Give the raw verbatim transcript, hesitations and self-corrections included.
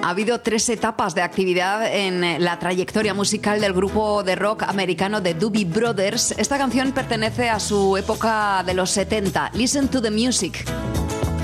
Ha habido tres etapas de actividad en la trayectoria musical del grupo de rock americano The Doobie Brothers. Esta canción pertenece a su época de los setenta. Listen to the music.